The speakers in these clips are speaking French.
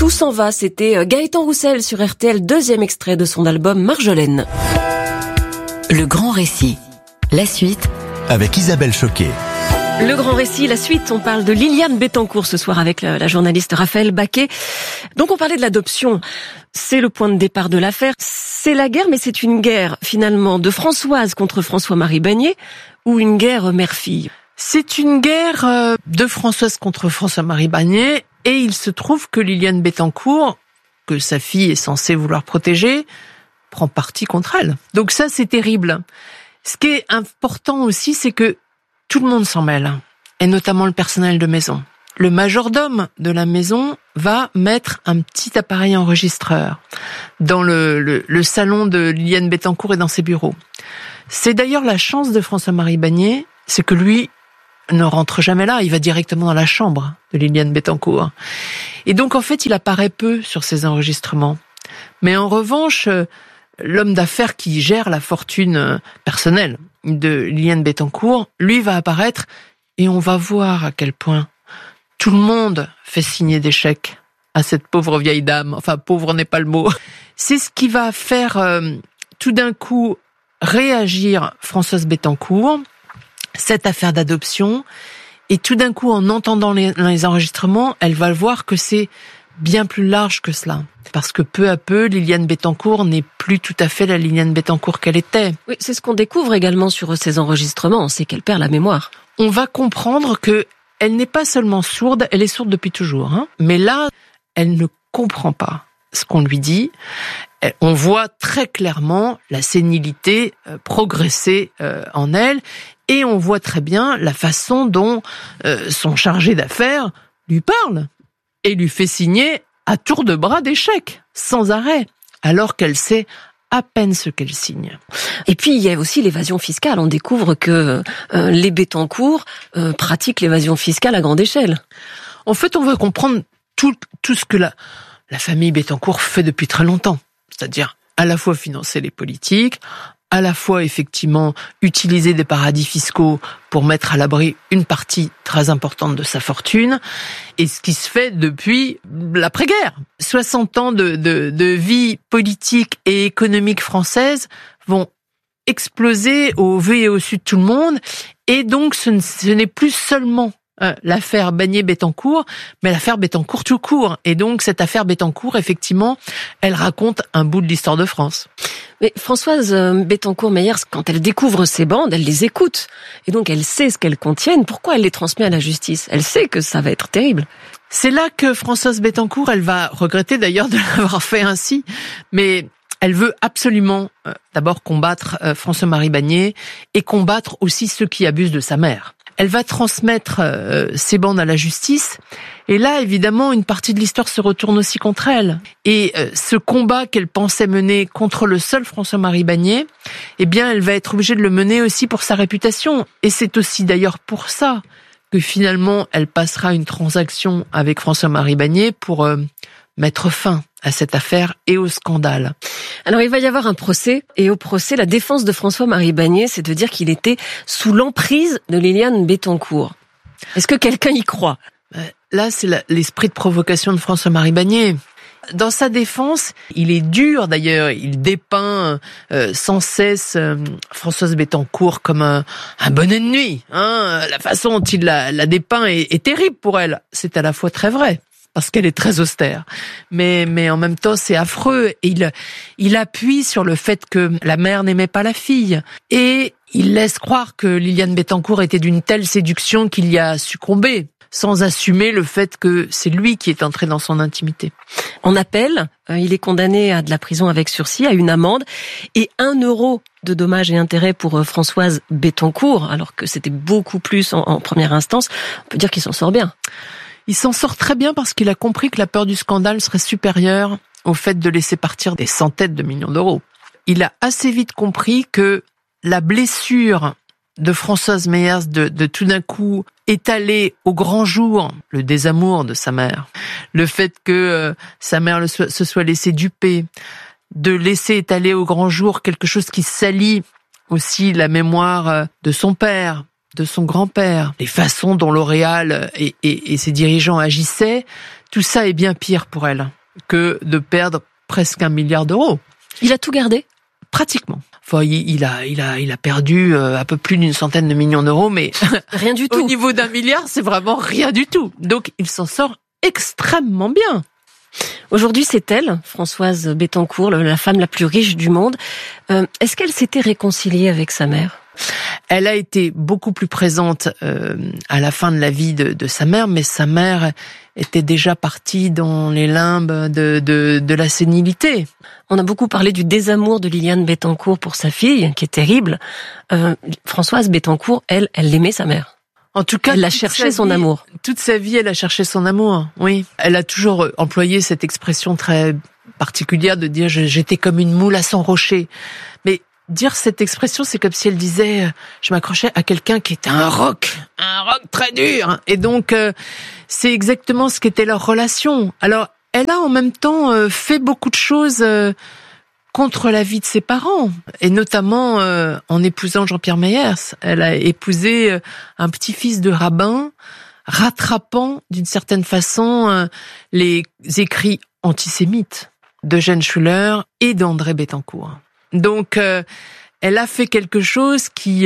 Tout s'en va, c'était Gaëtan Roussel sur RTL, deuxième extrait de son album Marjolaine. Le grand récit, la suite avec Isabelle Choquet. Le grand récit, la suite, on parle de Liliane Bettencourt ce soir avec la journaliste Raphaël Baquet. Donc on parlait de l'adoption, c'est le point de départ de l'affaire. C'est la guerre, mais c'est une guerre finalement de Françoise contre François-Marie Bagné ou une guerre mère-fille? C'est une guerre de Françoise contre François-Marie Bagné, et il se trouve que Liliane Bettencourt, que sa fille est censée vouloir protéger, prend parti contre elle. Donc ça, c'est terrible. Ce qui est important aussi, c'est que tout le monde s'en mêle, et notamment le personnel de maison. Le majordome de la maison va mettre un petit appareil enregistreur dans le salon de Liliane Bettencourt et dans ses bureaux. C'est d'ailleurs la chance de François-Marie Bagné, c'est que lui ne rentre jamais là, il va directement dans la chambre de Liliane Bettencourt. Et donc en fait, il apparaît peu sur ces enregistrements. Mais en revanche, l'homme d'affaires qui gère la fortune personnelle de Liliane Bettencourt, lui va apparaître, et on va voir à quel point tout le monde fait signer des chèques à cette pauvre vieille dame. Enfin, pauvre n'est pas le mot. C'est ce qui va faire tout d'un coup réagir Françoise Bettencourt, cette affaire d'adoption, et tout d'un coup, en entendant les enregistrements, elle va voir que c'est bien plus large que cela. Parce que peu à peu, Liliane Bettencourt n'est plus tout à fait la Liliane Bettencourt qu'elle était. Oui, c'est ce qu'on découvre également sur ces enregistrements, c'est qu'elle perd la mémoire. On va comprendre que elle n'est pas seulement sourde, elle est sourde depuis toujours. Mais là, elle ne comprend pas ce qu'on lui dit. On voit très clairement la sénilité progresser en elle, et on voit très bien la façon dont son chargé d'affaires lui parle et lui fait signer à tour de bras des chèques, sans arrêt, alors qu'elle sait à peine ce qu'elle signe. Et puis il y a aussi l'évasion fiscale. On découvre que les Bettencourt pratiquent l'évasion fiscale à grande échelle. En fait, on va comprendre tout ce que la famille Bettencourt fait depuis très longtemps. C'est-à-dire à la fois financer les politiques, à la fois effectivement utiliser des paradis fiscaux pour mettre à l'abri une partie très importante de sa fortune, et ce qui se fait depuis l'après-guerre. 60 ans de vie politique et économique française vont exploser au vu et au su de tout le monde, et donc ce n'est plus seulement l'affaire Bagné-Bettencourt, mais l'affaire Bettencourt tout court. Et donc, cette affaire Bettencourt, effectivement, elle raconte un bout de l'histoire de France. Mais Françoise Bettencourt-Meyers, quand elle découvre ces bandes, elle les écoute. Et donc, elle sait ce qu'elles contiennent. Pourquoi elle les transmet à la justice? Elle sait que ça va être terrible. C'est là que Françoise Bettencourt, elle va regretter d'ailleurs de l'avoir fait ainsi, mais elle veut absolument d'abord combattre François-Marie Bagné, et combattre aussi ceux qui abusent de sa mère. Elle va transmettre ces bandes à la justice, et là, évidemment, une partie de l'histoire se retourne aussi contre elle. Et ce combat qu'elle pensait mener contre le seul François-Marie Bagné, eh bien, elle va être obligée de le mener aussi pour sa réputation. Et c'est aussi d'ailleurs pour ça que finalement, elle passera une transaction avec François-Marie Bagné pour mettre fin à cette affaire et au scandale. Alors il va y avoir un procès, et au procès, la défense de François-Marie Bagné, c'est de dire qu'il était sous l'emprise de Liliane Bettencourt. Est-ce que quelqu'un y croit? Là, c'est l'esprit de provocation de François-Marie Bagné. Dans sa défense, il est dur d'ailleurs, il dépeint sans cesse Françoise Bettencourt comme un bon ennemi. La façon dont il la dépeint est terrible pour elle. C'est à la fois très vrai, parce qu'elle est très austère. Mais en même temps, c'est affreux. Et il appuie sur le fait que la mère n'aimait pas la fille. Et il laisse croire que Liliane Bettencourt était d'une telle séduction qu'il y a succombé, sans assumer le fait que c'est lui qui est entré dans son intimité. En appel, il est condamné à de la prison avec sursis, à une amende, et 1 euro de dommages et intérêts pour Françoise Bettencourt, alors que c'était beaucoup plus en première instance. On peut dire qu'il s'en sort bien. Il s'en sort très bien parce qu'il a compris que la peur du scandale serait supérieure au fait de laisser partir des centaines de millions d'euros. Il a assez vite compris que la blessure de Françoise Meyers de tout d'un coup étaler au grand jour le désamour de sa mère, le fait que sa mère se soit laissée duper, de laisser étaler au grand jour quelque chose qui salit aussi la mémoire de son père, de son grand-père, les façons dont L'Oréal et ses dirigeants agissaient, tout ça est bien pire pour elle. que de perdre presque 1 milliard d'euros. Il a tout gardé? Pratiquement. Enfin, il a perdu un peu plus d'une centaine de millions d'euros, mais rien du tout. Au niveau d'1 milliard, c'est vraiment rien du tout. Donc, il s'en sort extrêmement bien. Aujourd'hui, c'est elle, Françoise Bettencourt, la femme la plus riche du monde. Est-ce qu'elle s'était réconciliée avec sa mère ? Elle a été beaucoup plus présente à la fin de la vie de sa mère, mais sa mère était déjà partie dans les limbes de la sénilité. On a beaucoup parlé du désamour de Liliane Bettencourt pour sa fille, qui est terrible. Françoise Bettencourt, elle aimait sa mère. En tout cas, elle a cherché son amour. Toute sa vie, elle a cherché son amour, oui. Elle a toujours employé cette expression très particulière de dire « j'étais comme une moule à son rocher ». Mais dire cette expression, c'est comme si elle disait « je m'accrochais à quelqu'un qui était un roc très dur ». Et donc, c'est exactement ce qu'était leur relation. Alors, elle a en même temps fait beaucoup de choses contre la vie de ses parents, et notamment en épousant Jean-Pierre Meyers. Elle a épousé un petit-fils de rabbin, rattrapant d'une certaine façon les écrits antisémites d'Eugène Schuller et d'André Bettencourt. Donc, elle a fait quelque chose qui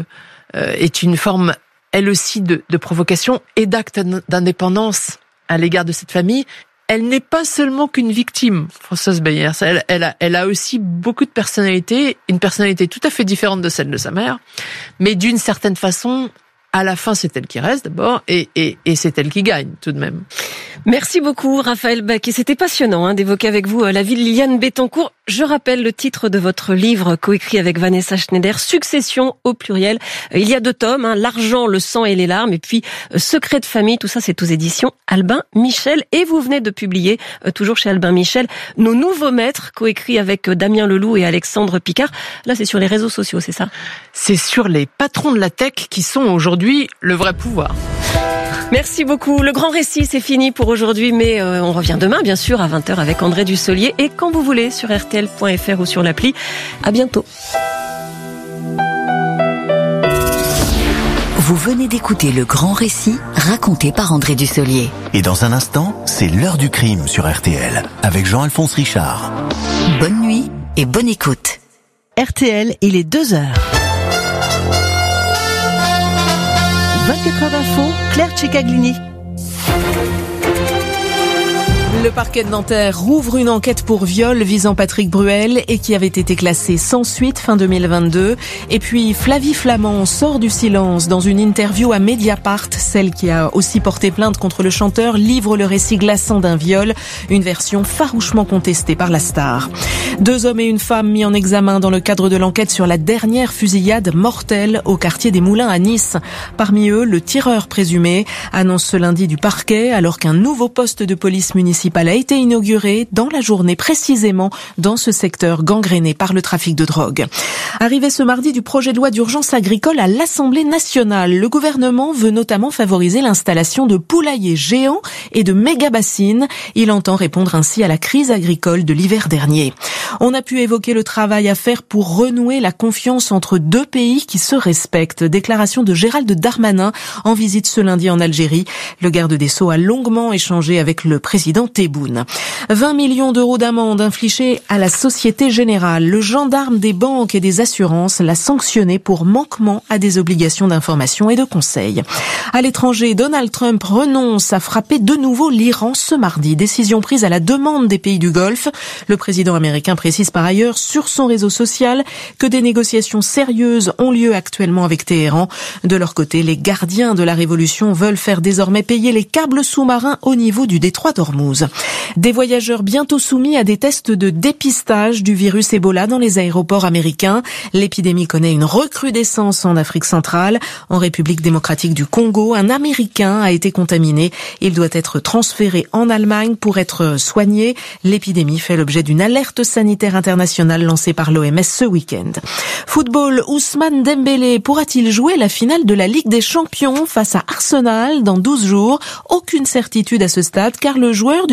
est une forme, elle aussi, de provocation et d'acte d'indépendance à l'égard de cette famille. Elle n'est pas seulement qu'une victime, Françoise Meyers. Elle a aussi beaucoup de personnalité, une personnalité tout à fait différente de celle de sa mère, mais d'une certaine façon, à la fin, c'est elle qui reste d'abord, et c'est elle qui gagne tout de même. Merci beaucoup, Raphaël Baquet. C'était passionnant d'évoquer avec vous la vie de Liliane Bettencourt. Je rappelle le titre de votre livre, coécrit avec Vanessa Schneider, Succession au pluriel. Il y a 2 tomes, L'argent, le sang et les larmes, et puis Secret de famille. Tout ça, c'est aux éditions Albin Michel. Et vous venez de publier, toujours chez Albin Michel, Nos nouveaux maîtres, coécrit avec Damien Leloup et Alexandre Picard. Là, c'est sur les réseaux sociaux, c'est ça ? C'est sur les patrons de la tech qui sont aujourd'hui le vrai pouvoir. Merci beaucoup. Le grand récit, c'est fini pour aujourd'hui, mais on revient demain, bien sûr, à 20h avec André Dussolier, et quand vous voulez, sur rtl.fr ou sur l'appli. À bientôt. Vous venez d'écouter Le Grand Récit, raconté par André Dussolier. Et dans un instant, c'est l'heure du crime sur RTL, avec Jean-Alphonse Richard. Bonne nuit et bonne écoute. RTL, il est 2h. 24 heures d'info, Claire Cicaglini. Le parquet de Nanterre rouvre une enquête pour viol visant Patrick Bruel et qui avait été classée sans suite fin 2022. Et puis Flavie Flament sort du silence dans une interview à Mediapart. Celle qui a aussi porté plainte contre le chanteur livre le récit glaçant d'un viol, une version farouchement contestée par la star. 2 hommes et une femme mis en examen dans le cadre de l'enquête sur la dernière fusillade mortelle au quartier des Moulins à Nice. Parmi eux, le tireur présumé, annonce ce lundi du parquet, alors qu'un nouveau poste de police municipale a été inauguré dans la journée précisément dans ce secteur gangréné par le trafic de drogue. Arrivé ce mardi du projet de loi d'urgence agricole à l'Assemblée nationale, le gouvernement veut notamment favoriser l'installation de poulaillers géants et de méga-bassines. Il entend répondre ainsi à la crise agricole de l'hiver dernier. On a pu évoquer le travail à faire pour renouer la confiance entre 2 pays qui se respectent. Déclaration de Gérald Darmanin en visite ce lundi en Algérie. Le garde des Sceaux a longuement échangé avec le président Tebboune. 20 millions d'euros d'amende infligée à la Société Générale. Le gendarme des banques et des assurances l'a sanctionné pour manquement à des obligations d'information et de conseil. À l'étranger, Donald Trump renonce à frapper de nouveau l'Iran ce mardi. Décision prise à la demande des pays du Golfe. Le président américain précise par ailleurs sur son réseau social que des négociations sérieuses ont lieu actuellement avec Téhéran. De leur côté, les gardiens de la révolution veulent faire désormais payer les câbles sous-marins au niveau du détroit d'Ormuz. Des voyageurs bientôt soumis à des tests de dépistage du virus Ebola dans les aéroports américains. L'épidémie connaît une recrudescence en Afrique centrale. En République démocratique du Congo, un Américain a été contaminé. Il doit être transféré en Allemagne pour être soigné. L'épidémie fait l'objet d'une alerte sanitaire internationale lancée par l'OMS ce week-end. Football, Ousmane Dembélé pourra-t-il jouer la finale de la Ligue des Champions face à Arsenal dans 12 jours? Aucune certitude à ce stade car le joueur du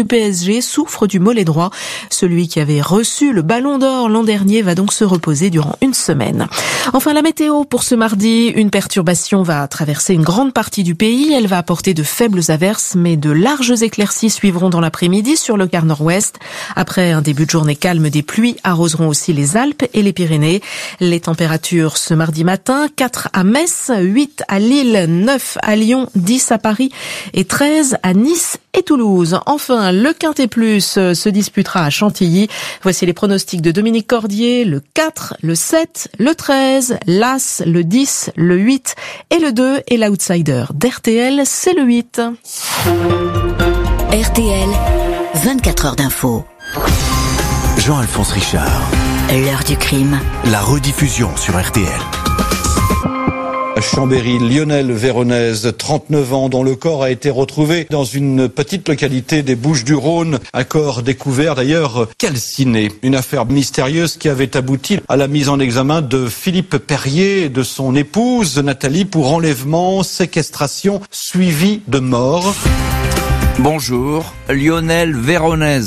PSG souffre du mollet droit. Celui qui avait reçu le Ballon d'Or l'an dernier va donc se reposer durant une semaine. Enfin, la météo pour ce mardi. Une perturbation va traverser une grande partie du pays. Elle va apporter de faibles averses, mais de larges éclaircies suivront dans l'après-midi sur le quart nord-ouest. Après un début de journée calme, des pluies arroseront aussi les Alpes et les Pyrénées. Les températures ce mardi matin, 4 à Metz, 8 à Lille, 9 à Lyon, 10 à Paris et 13 à Nice et Toulouse. Enfin, le Quintet Plus se disputera à Chantilly. Voici les pronostics de Dominique Cordier, le 4, le 7, le 13, l'As, le 10, le 8 et le 2. Et l'outsider d'RTL, c'est le 8. RTL, 24 heures d'info. Jean-Alphonse Richard. L'heure du crime. La rediffusion sur RTL. Chambéry, Lionel Véronèse, 39 ans, dont le corps a été retrouvé dans une petite localité des Bouches-du-Rhône. Un corps découvert d'ailleurs calciné. Une affaire mystérieuse qui avait abouti à la mise en examen de Philippe Perrier et de son épouse Nathalie pour enlèvement, séquestration, suivi de mort. Bonjour, Lionel Véronèse.